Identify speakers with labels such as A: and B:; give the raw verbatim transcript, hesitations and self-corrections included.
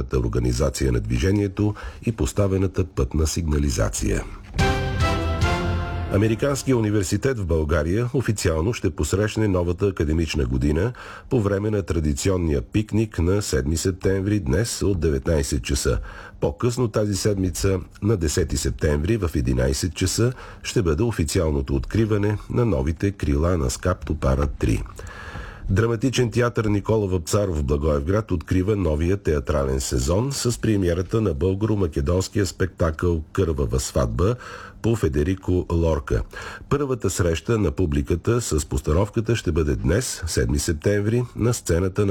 A: съвременната организация на движението и поставената пътна сигнализация. Американският университет в България официално ще посрещне новата академична година по време на традиционния пикник на седми септември днес от деветнайсет часа. По-късно тази седмица, на десети септември в единайсет часа, ще бъде официалното откриване на новите крила на СКАП Топара три. Драматичен театър Никола Вапцаров в Благоевград открива новия театрален сезон с премиерата на българо-македонския спектакъл «Кървава сватба» по Федерико Лорка. Първата среща на публиката с постановката ще бъде днес, седми септември, на сцената на